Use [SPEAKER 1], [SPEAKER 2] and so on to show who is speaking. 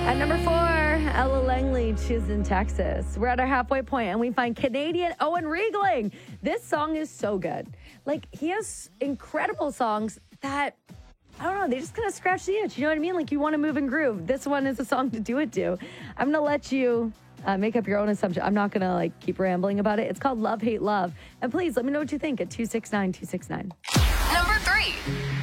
[SPEAKER 1] At number 4, Ella Langley, she's in Texas. We're at our halfway point, and we find Canadian Owen Riegling. This song is so good. Like, he has incredible songs that, I don't know, they just kind of scratch the itch. You know what I mean? Like, you want to move and groove. This one is a song to do it to. I'm going to let you make up your own assumption. I'm not going to, keep rambling about it. It's called Love, Hate, Love. And please, let me know what you think at 269-269.
[SPEAKER 2] Number 3.